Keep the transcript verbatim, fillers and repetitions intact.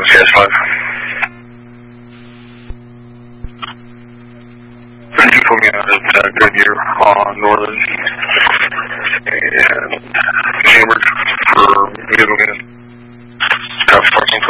C S five. And you put me out at uh, Goodyear on Northern and Hammered.